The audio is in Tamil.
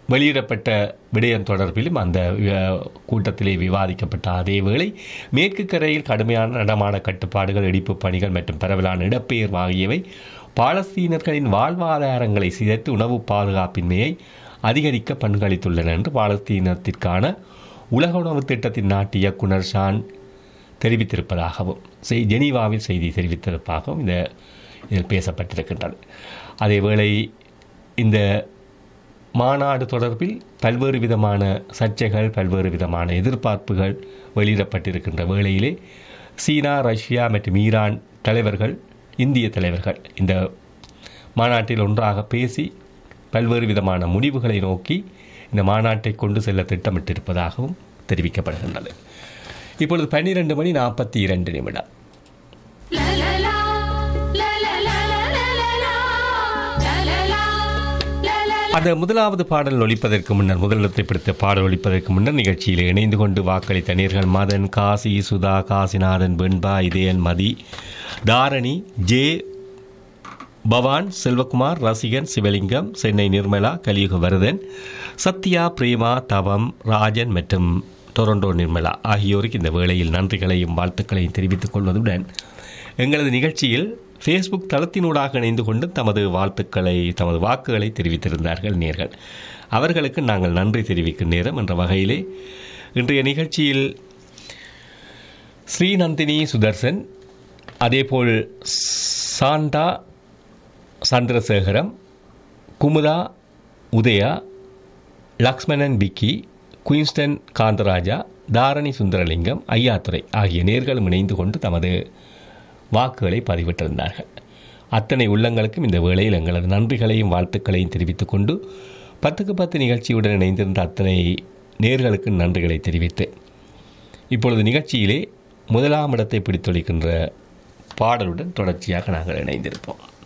வெளியிடப்பட்ட விடயம் தொடர்பிலும் அந்த கூட்டத்திலே விவாதிக்கப்பட்ட அதேவேளை மேற்கு கரையில் கடுமையான நடமான கட்டுப்பாடுகள், இடிப்பு பணிகள் மற்றும் பரவலான இடப்பெயர்வு ஆகியவை பாலஸ்தீனர்களின் வாழ்வாதாரங்களை சிதைத்து உணவு பாதுகாப்பின்மையை அதிகரிக்க பங்களித்துள்ளன என்று பாலஸ்தீனத்திற்கான உலக உணவு திட்டத்தின் நாட்டு இயக்குனர் ஷான் தெரிவித்திருப்பதாகவும் ஜெனீவாவில் செய்தி தெரிவித்திருப்பதாகவும் இதில் பேசப்பட்டிருக்கின்றது. அதேவேளை இந்த மாநாடு தொடர்பில் பல்வேறு விதமான சர்ச்சைகள், பல்வேறு விதமான எதிர்பார்ப்புகள் வெளியிடப்பட்டிருக்கின்ற வேளையிலே சீனா, ரஷ்யா மற்றும் ஈரான் தலைவர்கள், இந்திய தலைவர்கள் இந்த மாநாட்டில் ஒன்றாக பேசி பல்வேறு விதமான முடிவுகளை நோக்கி இந்த மாநாட்டை கொண்டு செல்ல திட்டமிட்டிருப்பதாகவும் தெரிவிக்கப்படுகின்றது. இப்பொழுது 12:42. அந்த முதலாவது பாடல் ஒலிப்பதற்கு முன்னர், முதலிடத்தை பிடித்த பாடல் ஒலிப்பதற்கு முன்னர் நிகழ்ச்சியில் இணைந்து கொண்டு வாக்களித்த நேயர்கள் மதன், காசி, சுதா, காசிநாதன், வெண்பா, இதயன், மதி, தாரணி, ஜே, பவான், செல்வகுமார், ரசிகன், சிவலிங்கம், சென்னை நிர்மலா, கலியுக வரதன், சத்யா, பிரேமா, தவம், ராஜன் மற்றும் டொரண்டோ நிர்மலா ஆகியோருக்கு இந்த வேளையில் நன்றிகளையும் வாழ்த்துக்களையும் தெரிவித்துக் கொள்வதுடன் எங்களது நிகழ்ச்சியில் ஃபேஸ்புக் தளத்தினூடாக இணைந்து கொண்டு தமது வாக்குகளை தெரிவித்திருந்தார்கள் நேர்கள். அவர்களுக்கு நாங்கள் நன்றி தெரிவிக்கும் நேரம் என்ற வகையிலே இன்றைய நிகழ்ச்சியில் ஸ்ரீநந்தினி சுதர்சன், அதேபோல் Santa Chandrasekaram, Kumudha Udaya, Lakshmanan piggy, Queenston காந்தராஜா, Dharani Sundaralingam, Ayyathurai ஆகிய நேர்களும் இணைந்து கொண்டு தமது வாக்குகளை பதிவிட்டிருந்தார்கள். அத்தனை உள்ளங்களுக்கும் இந்த வேளையில் எங்களது நன்றிகளையும் வாழ்த்துக்களையும் தெரிவித்துக் கொண்டு 10க்கு 10 நிகழ்ச்சியுடன் இணைந்திருந்த அத்தனை நேர்களுக்கு நன்றிகளை தெரிவித்து இப்பொழுது நிகழ்ச்சியிலே முதலாம் இடத்தை பிடித்தொழிக்கின்ற பாடலுடன் தொடர்ச்சியாக நாங்கள் இணைந்திருப்போம்.